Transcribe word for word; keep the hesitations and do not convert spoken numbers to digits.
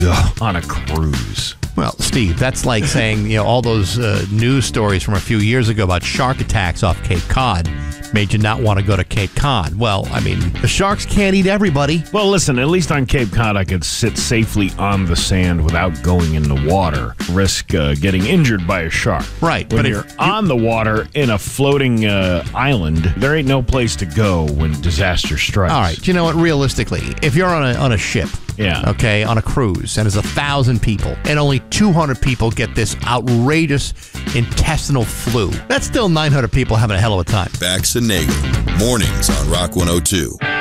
Ugh, on a cruise. Well, Steve, that's like saying, you know, all those uh, news stories from a few years ago about shark attacks off Cape Cod made you not want to go to Cape Cod. Well, I mean, the sharks can't eat everybody. Well, listen, at least on Cape Cod, I could sit safely on the sand without going in the water, risk uh, getting injured by a shark. Right. When but you're if on the water in a floating uh, island, there ain't no place to go when disaster strikes. All right. You know what? Realistically, if you're on a on a ship, Yeah. okay, on a cruise, and there's a thousand people, and only two hundred people get this outrageous intestinal flu, that's still nine hundred people having a hell of a time. Bax and Nagel, mornings on Rock one oh two.